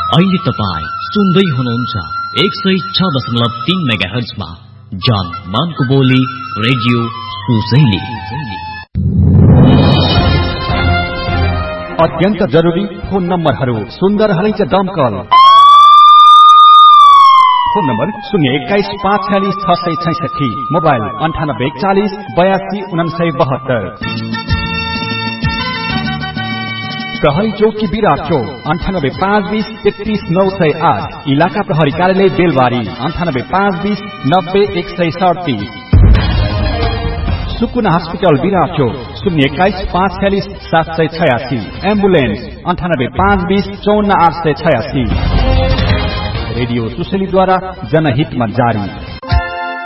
अहिले तपाईँ सुन्दै हुनुहुन्छ 106.3 मेगाहर्जमा जान मानको बोली रेडियो सुसैली। अत्यन्त जरुरी फोन नम्बरहरू सुन्दर हलैच दमकल। Phone number 021-546-666, mobile 9840-82-972। प्रहरी चौकी विराट चौक 98-520-31-908। इलाका प्रहरी कार्यालय बेलबारी 98-520-90-137। सुकुना हस्पिटल विराट चौक 021-546-786। एम्बुलेन्स 98-520-54-886। रेडियो सुसैलीद्वारा जनहितमा जारी।